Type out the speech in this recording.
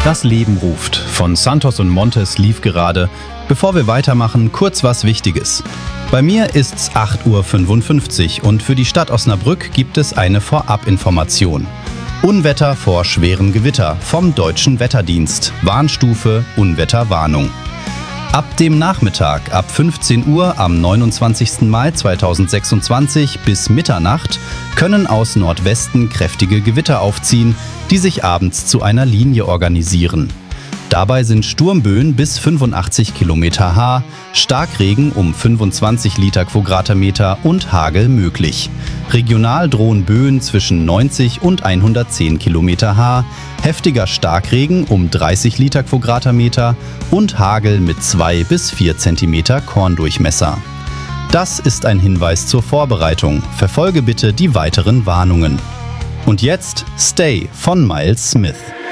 Das Leben ruft. Von Santos und Montes lief gerade. Bevor wir weitermachen, kurz was Wichtiges. Bei mir ist's 8:55 Uhr und für die Stadt Osnabrück gibt es eine Vorabinformation. Unwetter vor schwerem Gewitter vom Deutschen Wetterdienst. Warnstufe Unwetterwarnung. Ab dem Nachmittag, ab 15 Uhr am 29. Mai 2026 bis Mitternacht können aus Nordwesten kräftige Gewitter aufziehen, die sich abends zu einer Linie organisieren. Dabei sind Sturmböen bis 85 km/h, Starkregen um 25 Liter pro Quadratmeter und Hagel möglich. Regional drohen Böen zwischen 90 und 110 km/h, heftiger Starkregen um 30 Liter pro Quadratmeter und Hagel mit 2 bis 4 cm Korndurchmesser. Das ist ein Hinweis zur Vorbereitung. Verfolge bitte die weiteren Warnungen. Und jetzt Stay von Miles Smith.